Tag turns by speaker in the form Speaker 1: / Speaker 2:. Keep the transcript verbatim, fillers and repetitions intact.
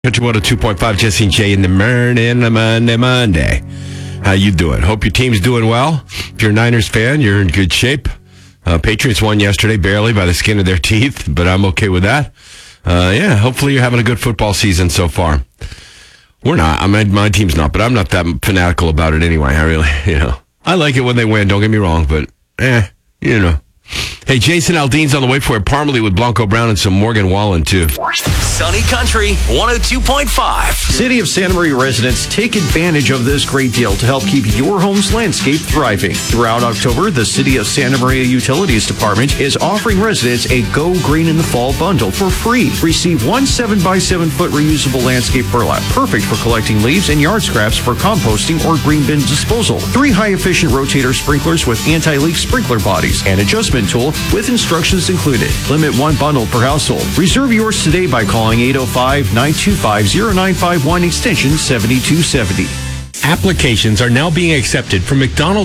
Speaker 1: Country one oh two point five, Jesse and Jay in the morning, Monday, Monday. How you doing? Hope your team's doing well. If you're a Niners fan, you're in good shape. Uh, Patriots won yesterday, barely by the skin of their teeth, but I'm okay with that. Uh, yeah, hopefully you're having a good football season so far. We're not. I mean, my team's not, but I'm not that fanatical about it anyway. I really, you know, I like it when they win, don't get me wrong, but eh, you know. Hey, Jason Aldean's on the way for it. Parmalee with Blanco Brown and some Morgan Wallen, too.
Speaker 2: Sunny Country one oh two point five.
Speaker 3: City of Santa Maria residents, take advantage of this great deal to help keep your home's landscape thriving. Throughout October, the City of Santa Maria Utilities Department is offering residents a Go Green in the Fall bundle for free. Receive one seven by seven foot reusable landscape burlap, perfect for collecting leaves and yard scraps for composting or green bin disposal. Three high-efficient rotator sprinklers with anti-leak sprinkler bodies and adjustment tool with instructions included. Limit one bundle per household. Reserve yours today by calling eight oh five, nine two five, oh nine five one extension seventy-two seventy.
Speaker 4: Applications are now being accepted for McDonald's